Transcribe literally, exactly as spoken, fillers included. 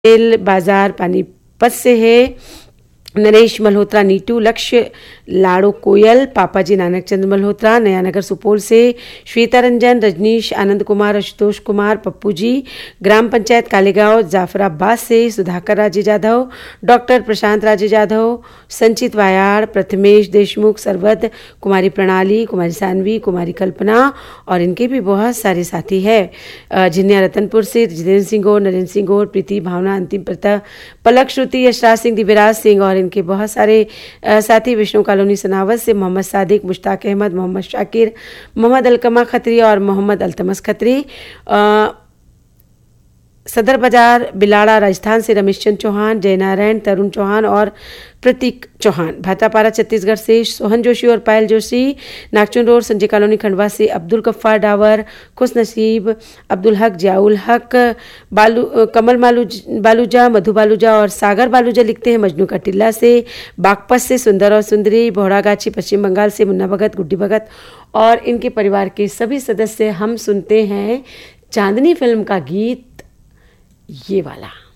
Rail बाजार पानीपत से है। नरेश मल्होत्रा नीटू, लक्ष्य लाड़ो कोयल, पापाजी नानक चंद्र मल्होत्रा, नयानगर सुपौल से श्वेता रंजन, रजनीश, आनंद कुमार, आशुतोष कुमार, पप्पू जी, ग्राम पंचायत कालेगांव जाफराबाद से सुधाकर राजे जाधव, डॉक्टर प्रशांत राजे जाधव, संचित वायाड़, प्रथमेश देशमुख, सरवद, कुमारी प्रणाली, कुमारी सानवी, कुमारी कल्पना और इनके भी बहुत सारे साथी हैं। झिन्या रतनपुर से जितेंद्र सिंह गौर, नरेंद्र सिंह गौर, प्रीति भावना, अंतिम प्रथा, पलक श्रुति, यशराज सिंह, दिव्यराज सिंह और इनके बहुत सारे साथी विष्णु कॉलोनी सनावत से मोहम्मद सादिक, मुश्ताक अहमद, मोहम्मद शाकिर, मोहम्मद अलकमा खत्री और मोहम्मद अल्तमस खत्री। सदर बाजार बिलाड़ा राजस्थान से रमेश चंद चौहान, जयनारायण, तरुण चौहान और प्रतीक चौहान। भाटापारा छत्तीसगढ़ से सोहन जोशी और पायल जोशी। नागचुन रोड संजय कॉलोनी खंडवा से अब्दुल गफ्फार डावर, खुश नसीब, अब्दुल हक, जियाउल हक, बालू कमल मालू बालूजा, मधु बालूजा और सागर बालूजा लिखते हैं मजनू का टिल्ला से। बागपत से सुंदर और सुंदरी, बोहड़ागाछी पश्चिम बंगाल से मुन्ना भगत, गुड्डी भगत और इनके परिवार के सभी सदस्य। हम सुनते हैं चांदनी फिल्म का गीत ये वाला।